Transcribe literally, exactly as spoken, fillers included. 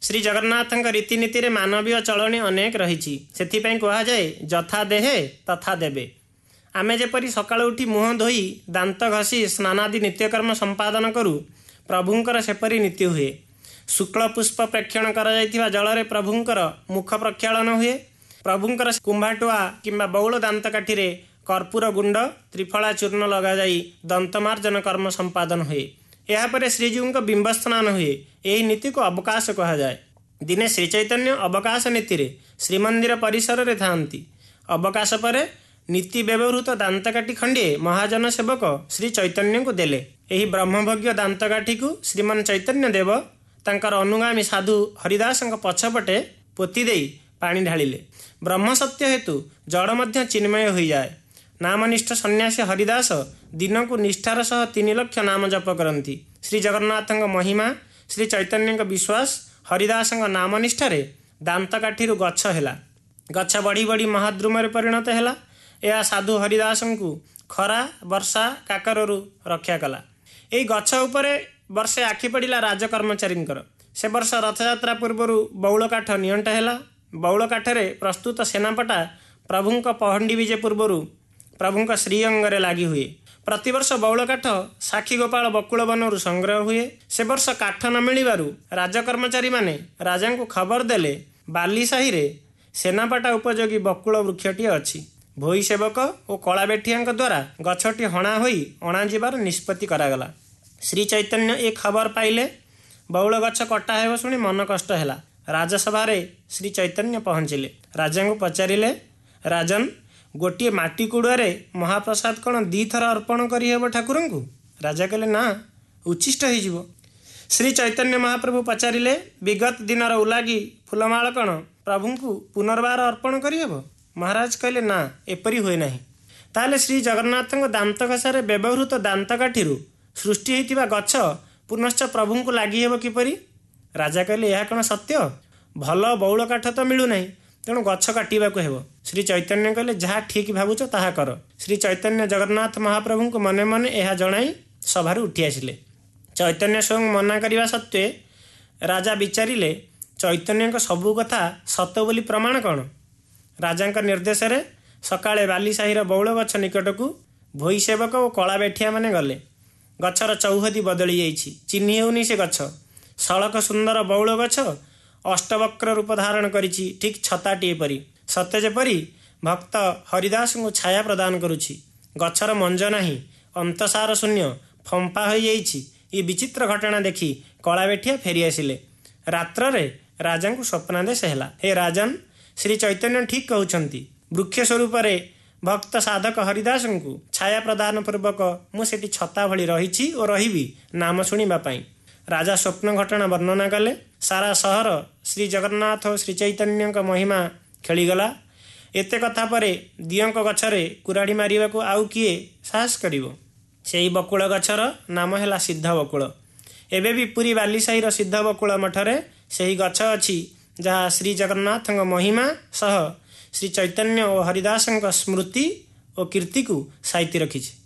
श्री जगन्नाथ रीतिनीति रे मानवीय चलणी अनेक रही से कहुए जथा देहे तथा देवे। आमे जेपरी सकाळु उठी मुह धोई दांत घसी स्नानादि नित्यकर्म संपादन करू प्रभुंकर सेपरी नीति हुए। शुक्ल पुष्प प्रेक्षण कर जल प्रभुंकर मुख प्रक्षालन हुए। प्रभुंकर कुंभाटुआ किंबा बौल दांत काठी कर्पूर गुंड त्रिफला चूर्ण लगा जाई दंतमार्जन कर्म संपादन हुए। यापर श्रीजीव बिंब स्नान हुए। यही नीति को अवकाश कहा जाए। दिने श्री चैतन्य अवकाश नीति रे श्रीमंदिर परिसर रे थांती। अवकाश पर नीति व्यवहृत दांतकाठी खंडे महाजन सेवक श्री चैतन्य को देले। यही ब्रह्मभोग्य दांतकाठी को श्रीमन चैतन्य देव तांकर अनुगामी साधु हरिदास पछपटे पोती देई पानी ढालिले। ब्रह्म सत्य हेतु जड़ मध्य चिन्मय हो जाए। नामनिष्ठ सन्यासी हरिदास दिन को निष्ठार सह तीन लक्ष नाम जप करती। श्री जगन्नाथ महिमा श्री चैतन्य विश्वास हरिदास नामनिष्ठार दांतकाठी गछ है। गछ बढ़ी बढ़ी महाद्रुम परिणत है। यह साधु हरिदास को खरा वर्षा काकरु रक्षा कला। यही गछ उपरे वर्षे आखि पड़ा राजकर्मचारी से वर्ष रथयात्रा पूर्व बौल काठ नियंट है। बौल काठरे प्रस्तुत सेनापटा प्रभुंक पहंडी विजे पूर्व प्रभुंक श्रीअंगरे लगी हुए। प्रतिवर्ष बौल काठ साक्षी गोपाल बकुल बनरू संग्रह हुए। से वर्ष काठ न मिलू राजकर्मचारी माने राजा को खबर देले बाली साही रे सेनापटा उपयोगी बकुल वृक्षटी अच्छी। भोई सेवक और कला बेठिया द्वारा गछटी हणा होई अणाजिबार निष्पत्ति करागला। श्री चैतन्य ए खबर पाइले बौल गछ कटा हेब शुणी मन कष्ट है। राजसभा श्री चैतन्य पहुँचिले। राजा को पचारिले राजन गोटे माटी कुड़े महाप्रसाद कौन दी थर अर्पण करहब ठाकुर को? राजा कहले ना उच्छिष्ट हो। श्री चैतन्य महाप्रभु पचारिले विगत दिनर उलागी फूलमाल कौन प्रभु को पुनर्बार अर्पण करहब? महाराज कहले ना एपरी हुए ना। ताले श्री जगन्नाथ दांत घसार व्यवहृत दांतकाठी सृष्टि होता गछ पुनश्च प्रभु को लगी हेब किपरि? राजा कहले यह कौन सत्य? भल बौल काठ तो मिलूना तेणु गछ काटिबाकु हेब। श्री चैतन्य कहले जहाँ ठीक भावुच ताहा कर। श्री चैतन्य जगन्नाथ महाप्रभु को मने मने यह जणाई सभार उठी आसिले। चैतन्य स्वयं मना करने सत्वे राजा विचारिले चैतन्य सबू कथा सत बोली प्रमाण कौन? राजा निर्देश रे सकाळे बाली साहीर बौल गछ निकट को भोई सेवक और कला बेठिया माने गले। गछर चौहदी बदली जाइछि, चिन्ही हेउनी से गछ। सड़क सुंदर बौल गछ अष्टवक्र रूप धारण करिछि, ठीक छताटीए परी। सत्य जेपरी भक्त हरिदास को छाया प्रदान करुछि। गछर मंज नाही, अंतसार शून्य, फंपा हो जाइछि। ये विचित्र घटना देखी कला बेठिया फेरी आसिले। रात्र रे राजा को स्वप्नादेश है, हे राजन श्री चैतन्य ठीक कहउछंती। वृक्ष स्वरूप भक्त साधक हरिदास को छाया प्रदान पूर्वक मुझे छता भली रही और रही नाम शुणा। राजा स्वप्न घटना वर्णना कले। सारा सहर श्री जगन्नाथ और श्री चैतन्य महिमा खेलीगला। एते कथा परे दियंक गछरे कुराड़ी मारिबा को आउ किए साहस करिवो? सेही बकुल गछर नाम है सिद्ध बकुल। एबे भी पुरी बाली साहीर सिद्ध बकुल मठरे सेही गछ अछि जहाँ श्री जगन्नाथ महिमा सह श्री चैतन्य और हरिदास स्मृति और कीर्ति को साइती रखी।